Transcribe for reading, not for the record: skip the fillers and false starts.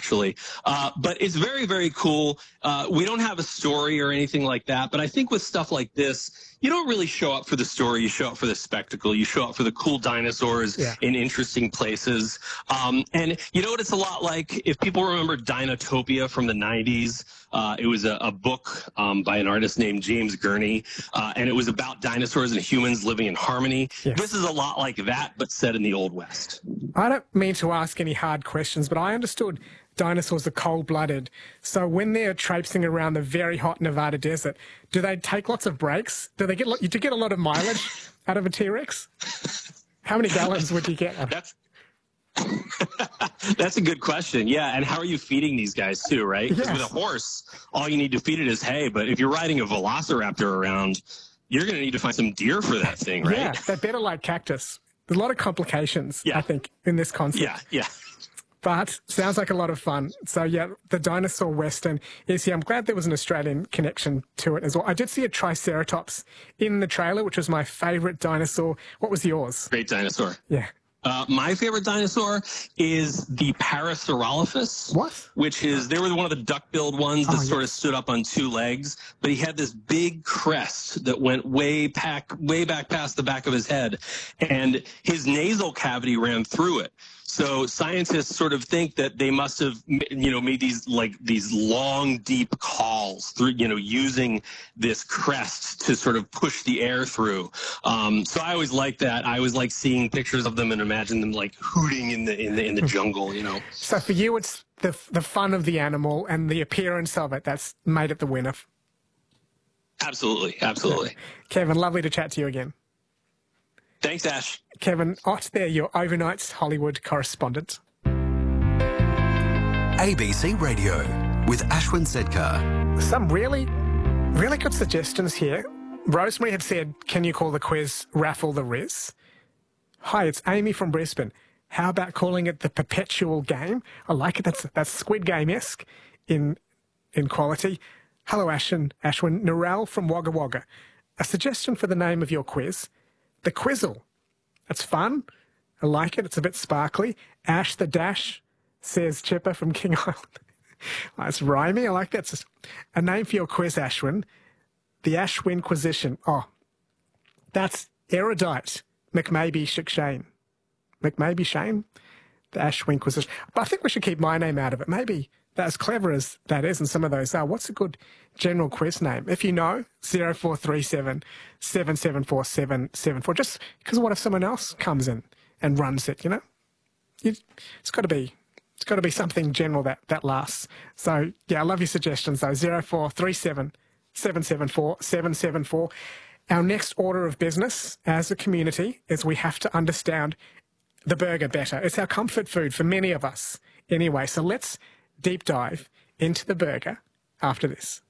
actually. But it's very, very cool. We don't have a story or anything like that. But I think with stuff like this, you don't really show up for the story. You show up for the spectacle. You show up for the cool dinosaurs in interesting places. And you know what it's a lot like? If people remember Dinotopia from the 90s, it was a book by an artist named James Gurney, and it was about dinosaurs and humans living in harmony. Yes. This is a lot like that, but set in the Old West. I don't mean to ask any hard questions, but I understood dinosaurs are cold-blooded. So when they're traipsing around the very hot Nevada desert, do they take lots of breaks? Do they get you get a lot of mileage out of a T-Rex? How many gallons would you get? That's a good question. Yeah, and how are you feeding these guys too, right? Because with a horse, all you need to feed it is hay. But if you're riding a velociraptor around, you're going to need to find some deer for that thing, right? Yeah, they better like cactus. There's a lot of complications, I think, in this concept. Yeah. But sounds like a lot of fun. So, yeah, the dinosaur western is here. I'm glad there was an Australian connection to it as well. I did see a Triceratops in the trailer, which was my favourite dinosaur. What was yours? Great dinosaur. Yeah. My favorite dinosaur is the Parasaurolophus. What? Which is, they were one of the duck-billed ones that sort of stood up on two legs, but he had this big crest that went way back past the back of his head, and his nasal cavity ran through it. So scientists sort of think that they must have, made these long, deep calls through, using this crest to sort of push the air through. So I always like that. I always like seeing pictures of them and imagine them like hooting in the jungle. So for you, it's the fun of the animal and the appearance of it that's made it the winner. Absolutely. Kevin, lovely to chat to you again. Thanks, Ash. Kevin Ott there, your overnight's Hollywood correspondent. ABC Radio with Ashwin Sedkar. Some really, really good suggestions here. Rosemary had said, can you call the quiz Raffle the Riz? Hi, it's Amy from Brisbane. How about calling it the Perpetual Game? I like it. That's Squid Game-esque in quality. Hello, Ashwin. Narelle from Wagga Wagga. A suggestion for the name of your quiz, The Quizzle. That's fun. I like it. It's a bit sparkly. Ash the Dash, says Chipper from King Island. That's rhymey. I like that. It's a name for your quiz, Ashwin. The Ashwinquisition. Oh, that's erudite. McMaybe Shane. McMaybe Shane? The Ashwinquisition. But I think we should keep my name out of it. Maybe that's as clever as that is, and some of those are. What's a good general quiz name? If you know, 0437 774 774. Just because what if someone else comes in and runs it, It's got to be something general that lasts. So, yeah, I love your suggestions, though. 0437 774 774. Our next order of business as a community is we have to understand the burger better. It's our comfort food for many of us anyway. So let's deep dive into the burger after this.